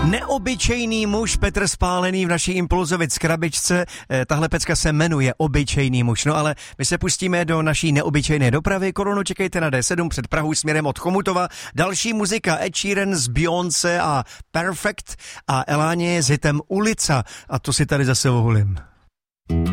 Neobyčejný muž Petr Spálený v naší Impulzovic krabičce. Tahle pecka se jmenuje Obyčejný muž. No ale my se pustíme do naší neobyčejné dopravy. Korunu čekejte na D7 před Prahou směrem od Chomutova. Další muzika Ed Sheeran z Beyoncé a Perfect a Elánie s hitem Ulica. A to si tady zase ohulím.